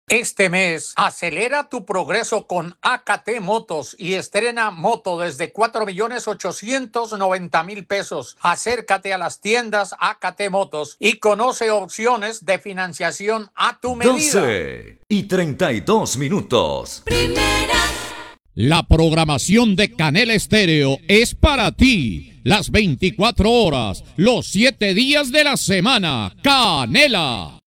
Este mes, acelera tu progreso con AKT Motos y estrena moto desde 4,890,000 pesos. Acércate a las tiendas AKT Motos y conoce opciones de financiación a tu medida. 12:32. La programación de Canela Estéreo es para ti. Las 24 horas, los 7 días de la semana. Canela.